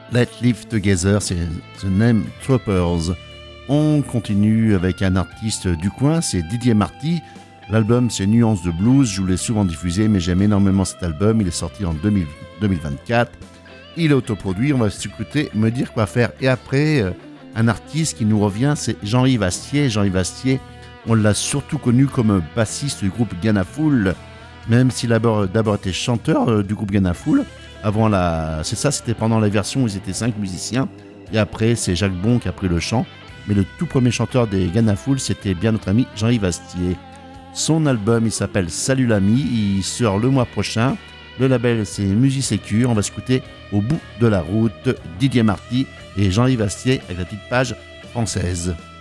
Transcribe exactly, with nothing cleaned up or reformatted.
Let's Live Together, c'est The Name Troopers. On continue avec un artiste du coin, c'est Didier Marty. L'album, c'est Nuances de Blues. Je vous l'ai souvent diffusé, mais j'aime énormément cet album. Il est sorti en deux mille vingt-quatre. Il est autoproduit. On va s'écouter, me dire quoi faire. Et après, euh, un artiste qui nous revient, c'est Jean-Yves Astier. Jean-Yves Astier, on l'a surtout connu comme bassiste du groupe Ghana Fool, même s'il a d'abord été chanteur euh, du groupe Ghana Fool. Avant la, c'est ça, c'était pendant la version où ils étaient cinq musiciens. Et après, c'est Jacques Bon qui a pris le chant. Mais le tout premier chanteur des Ghana Fool, c'était bien notre ami Jean-Yves Astier. Son album, il s'appelle Salut l'ami. Il sort le mois prochain. Le label, c'est Musisécure. On va s'écouter Au bout de la route, Didier Marty et Jean-Yves Astier avec la petite page française.